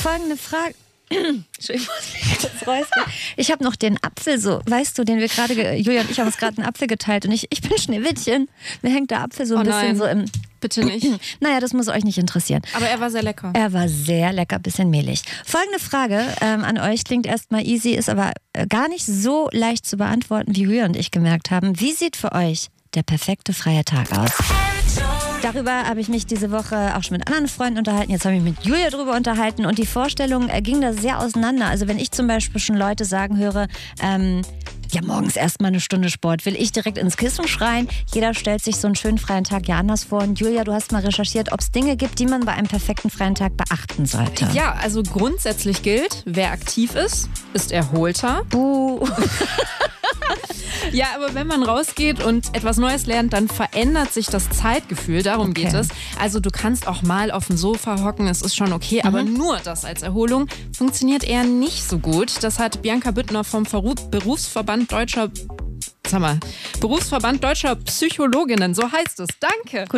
Folgende Frage. Ich habe noch den Apfel so, weißt du, den wir gerade, Julia und ich haben uns gerade einen Apfel geteilt und ich bin Schneewittchen. Mir hängt der Apfel so ein bisschen so im... Bitte nicht. Naja, das muss euch nicht interessieren. Aber er war sehr lecker. Er war sehr lecker, bisschen mehlig. Folgende Frage an euch, klingt erstmal easy, ist aber gar nicht so leicht zu beantworten, wie Julia und ich gemerkt haben. Wie sieht für euch der perfekte freie Tag aus? Darüber habe ich mich diese Woche auch schon mit anderen Freunden unterhalten. Jetzt habe ich mich mit Julia drüber unterhalten und die Vorstellung ging da sehr auseinander. Also wenn ich zum Beispiel schon Leute sagen höre, ja, morgens erstmal eine Stunde Sport, will ich direkt ins Kissen schreien. Jeder stellt sich so einen schönen freien Tag ja anders vor. Und Julia, du hast mal recherchiert, ob es Dinge gibt, die man bei einem perfekten freien Tag beachten sollte. Ja, also grundsätzlich gilt, wer aktiv ist erholter. Buh. Ja, aber wenn man rausgeht und etwas Neues lernt, dann verändert sich das Zeitgefühl. Darum geht es. Also du kannst auch mal auf dem Sofa hocken, es ist schon okay. Aber nur das als Erholung funktioniert eher nicht so gut. Das hat Bianca Büttner vom Berufsverband Deutscher Psychologinnen, so heißt es. Danke.